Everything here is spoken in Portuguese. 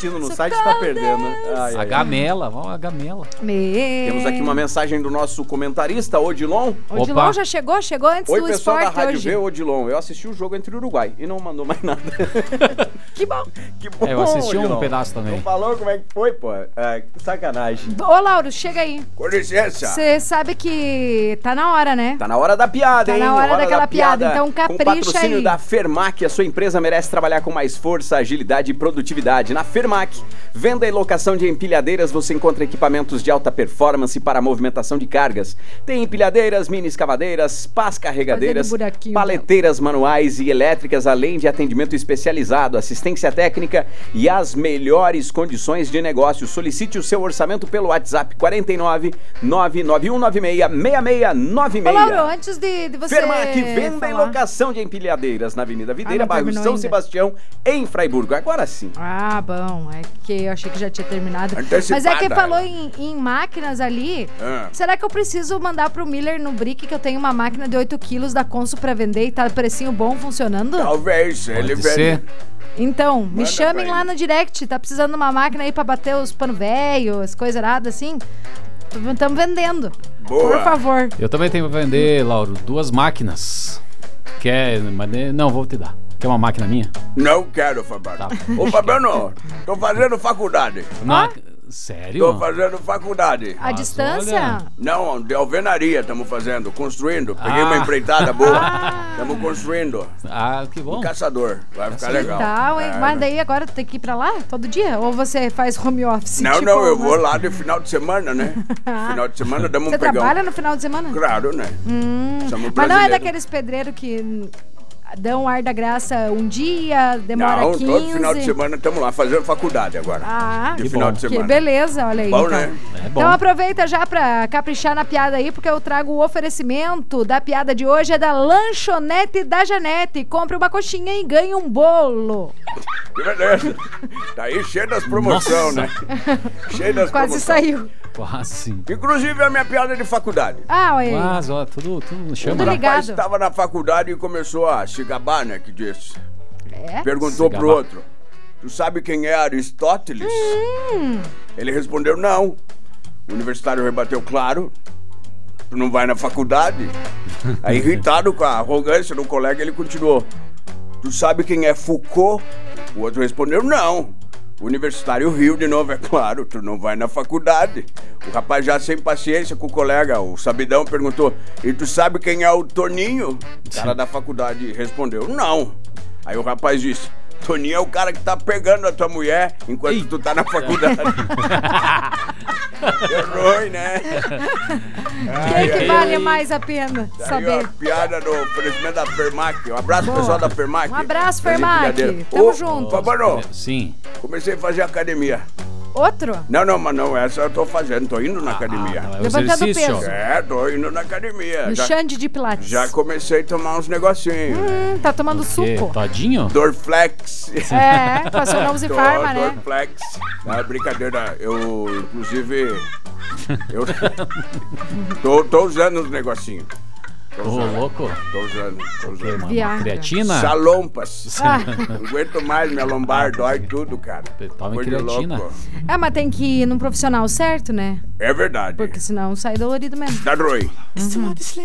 assistindo no site tá perdendo. Ai, A gamela, vamos a gamela. Temos aqui uma mensagem do nosso comentarista, Odilon. Odilon Opa. já chegou antes Oi, do pessoal da esporte Rádio hoje. V, Odilon. Eu assisti o jogo entre o Uruguai e não mandou mais nada. Que bom. Que bom, Eu assisti um Odilon. pedaço também. Não falou como é que foi, pô? Que sacanagem. Ô, Lauro, chega aí. Com licença. Você sabe que tá na hora, né? Tá na hora da piada, Tá hein? na hora daquela da piada, então capricha Com o patrocínio aí. da Fermac, a sua empresa merece trabalhar com mais força, agilidade e produtividade. Na Fermac, venda e locação de empilhadeiras, você encontra equipamentos de alta performance para a movimentação de cargas. Tem empilhadeiras, mini escavadeiras, pás carregadeiras, Fazendo buraquinho, paleteiras manuais e elétricas, além de atendimento especializado, assistência técnica e as melhores condições de negócio. Solicite o seu orçamento pelo WhatsApp 49 99196 6696. Ô, Lauro, antes de você Fermac, venda e falar. locação de empilhadeiras na Avenida Videira, não bairro terminou São ainda. Sebastião, em Fraiburgo. Agora sim. Ah, bom, é que eu achei que já tinha terminado. Antecipada, Mas é que falou ela. em máquinas ali. Ah. Será que eu preciso mandar pro Miller no Brick que eu tenho uma máquina de 8 quilos da Consul pra vender e tá precinho bom funcionando? Talvez, ele Pode ser. Então, me Manda chamem pra lá ele. no direct. Tá precisando de uma máquina aí pra bater os pano velho, as coisas erradas assim? Estamos vendendo. Boa. Por favor. Eu também tenho pra vender, Lauro, 2 máquinas. Quer, mas não, vou te dar. Quer uma máquina minha? Não quero, Fabiano. Tá. Ô, Fabiano, tô fazendo faculdade. Sério? Tô fazendo faculdade. A Mas distância? olha. Não, de alvenaria estamos fazendo, construindo. Peguei Ah. uma empreitada boa. Estamos construindo. Ah, que bom. Um caçador. Vai ficar legal. Tá, ué, É, mas daí agora tem que ir pra lá todo dia? Ou você faz home office? Não, tipo, não, eu vou lá de final de semana, né? Final de semana damos um Você pegão. trabalha no final de semana? Claro, né? Somos Mas não é brasileiros. daqueles pedreiros que dão ar da graça um dia, demora Não, 15... todo final de semana estamos lá fazendo faculdade agora. Ah, de que final bom. de que semana. beleza, olha aí. Bom, então. né? É bom. Então aproveita já pra caprichar na piada aí, porque eu trago o oferecimento da piada de hoje, é da Lanchonete da Janete. Compre uma coxinha e ganhe um bolo. Que beleza. Tá aí cheio das promoções, né? Cheio das Quase promoções. saiu. Quase sim. Inclusive a minha piada de faculdade. Ah, olha aí. Mas, ó, tudo chama. Tudo né? ligado. Rapaz estava na faculdade e começou a se gabar, né? Que disse. É? Perguntou Se pro gabar. outro: tu sabe quem é Aristóteles? Ele respondeu: não. O universitário rebateu: claro. Tu não vai na faculdade? Aí, irritado com a arrogância do colega, ele continuou: tu sabe quem é Foucault? O outro respondeu: não. O universitário riu de novo: é claro, tu não vai na faculdade. O rapaz, já sem paciência com o colega, o sabidão, perguntou: e tu sabe quem é o Toninho? O cara da faculdade respondeu: não. Aí o rapaz disse: Toninho é o cara que tá pegando a tua mulher enquanto tu tá na faculdade. É ruim, né? Quem que vale mais a pena Daí, saber? ó, piada do oferecimento da Fermac. Um abraço, pessoal da Fermac. Um abraço, Das Fermac. empilhadeiras. Tamo Ô, junto. Fabano, Sim. comecei a fazer academia. Outro? Não, mas não, essa eu tô fazendo, tô indo na academia. Não, é o Levantando exercício. peso. Tô indo na academia. No Xande de Pilates. Já comecei a tomar uns negocinhos. Tá tomando Que? suco. Todinho? Dorflex. É, passou na Uzi Farma, né? Dorflex. Ah, brincadeira, eu, inclusive, eu tô usando uns negocinhos. Tô Ô, usando. louco. Tô usando. Que, mano? Viagra. Creatina? Salompas. Ah. Não aguento mais, minha lombar dói tudo, cara. Tome Coisa de creatina. louco. É, mas tem que ir num profissional certo, né? É verdade. Porque senão sai dolorido mesmo. Tá ruim.